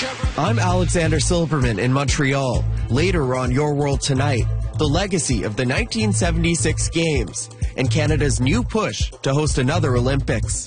I'm Alexander Silverman in Montreal. Later on Your World Tonight, the legacy of the 1976 Games and Canada's new push to host another Olympics.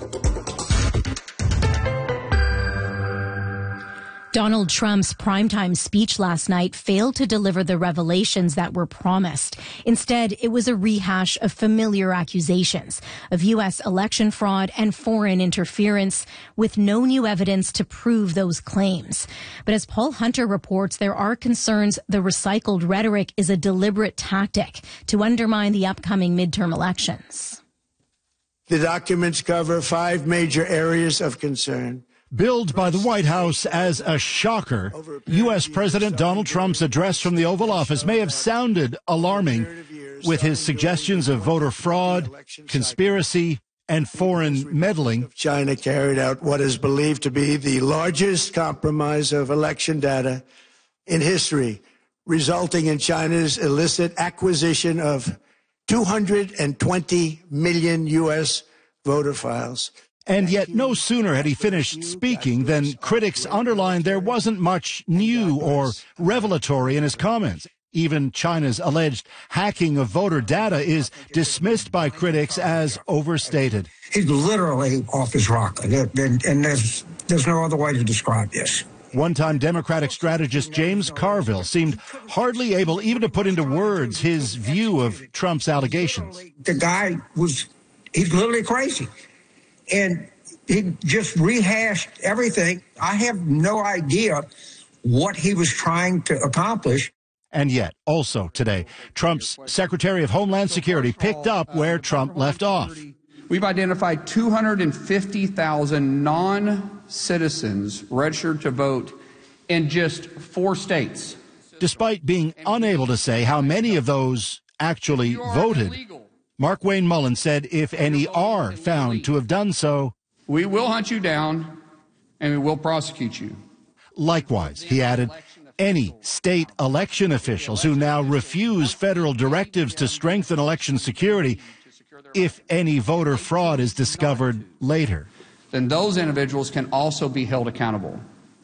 Donald Trump's primetime speech last night failed to deliver the revelations that were promised. Instead, it was a rehash of familiar accusations of U.S. election fraud and foreign interference, with no new evidence to prove those claims. But as Paul Hunter reports, there are concerns the recycled rhetoric is a deliberate tactic to undermine the upcoming midterm elections. The documents cover 5 major areas of concern. Billed by the White House as a shocker, U.S. President Donald Trump's address from the Oval Office may have sounded alarming, with his suggestions of voter fraud, conspiracy, and foreign meddling. China carried out what is believed to be the largest compromise of election data in history, resulting in China's illicit acquisition of 220 million U.S. voter files. And yet no sooner had he finished speaking than critics underlined there wasn't much new or revelatory in his comments. Even China's alleged hacking of voter data is dismissed by critics as overstated. He's literally off his rocker, and there's no other way to describe this. One-time Democratic strategist James Carville seemed hardly able even to put into words his view of Trump's allegations. The guy he's literally crazy. And he just rehashed everything. I have no idea what he was trying to accomplish. And yet, also today, Trump's Secretary of Homeland Security picked up where Trump left off. We've identified 250,000 non-citizens registered to vote in just 4 states. Despite being unable to say how many of those actually voted, Mark Wayne Mullen said if any are found to have done so, we will hunt you down and we will prosecute you. Likewise, he added, any state election officials who now refuse federal directives to strengthen election security, if any voter fraud is discovered later, then those individuals can also be held accountable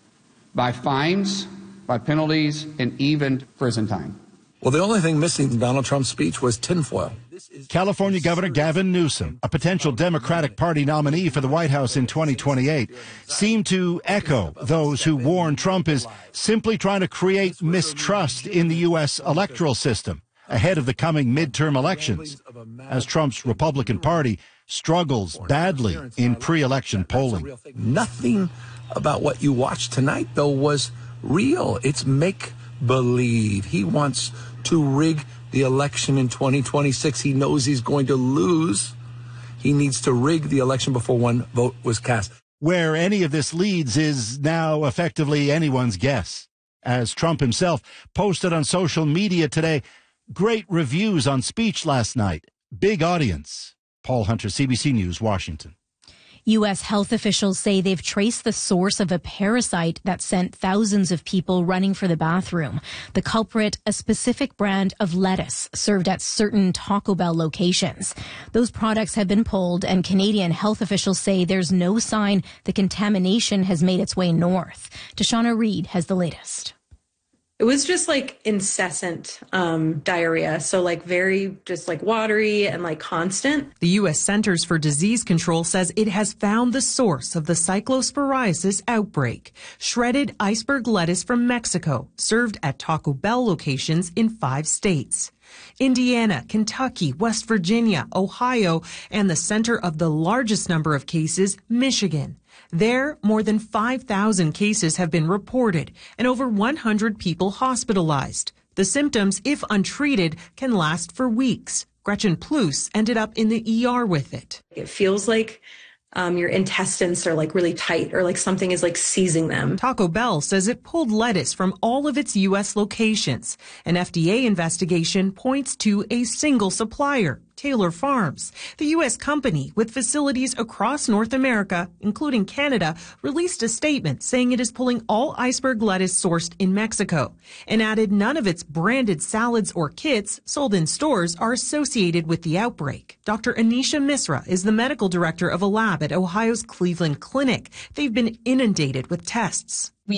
by fines, by penalties, and even prison time. Well, the only thing missing from Donald Trump's speech was tinfoil. California Governor Gavin Newsom, a potential Democratic Party nominee for the White House in 2028, seemed to echo those who warn Trump is simply trying to create mistrust in the U.S. electoral system ahead of the coming midterm elections, as Trump's Republican Party struggles badly in pre-election polling. Nothing about what you watched tonight, though, was real. It's make-believe. He wants to rig the election in 2026. He knows he's going to lose. He needs to rig the election before one vote was cast. Where any of this leads is now effectively anyone's guess. As Trump himself posted on social media today, great reviews on speech last night. Big audience. Paul Hunter, CBC News, Washington. U.S. health officials say they've traced the source of a parasite that sent thousands of people running for the bathroom. The culprit, a specific brand of lettuce served at certain Taco Bell locations. Those products have been pulled, and Canadian health officials say there's no sign the contamination has made its way north. Tashana Reed has the latest. It was just like incessant diarrhea. So like very just like watery and like constant. The U.S. Centers for Disease Control says it has found the source of the cyclosporiasis outbreak. Shredded iceberg lettuce from Mexico, served at Taco Bell locations in 5 states. Indiana, Kentucky, West Virginia, Ohio, and the center of the largest number of cases, Michigan. There, more than 5,000 cases have been reported and over 100 people hospitalized. The symptoms, if untreated, can last for weeks. Gretchen Plus ended up in the ER with it. It feels like your intestines are like really tight or like something is like seizing them. Taco Bell says it pulled lettuce from all of its U.S. locations. An FDA investigation points to a single supplier, Taylor Farms. The U.S. company, with facilities across North America, including Canada, released a statement saying it is pulling all iceberg lettuce sourced in Mexico, and added none of its branded salads or kits sold in stores are associated with the outbreak. Dr. Anisha Misra is the medical director of a lab at Ohio's Cleveland Clinic. They've been inundated with tests.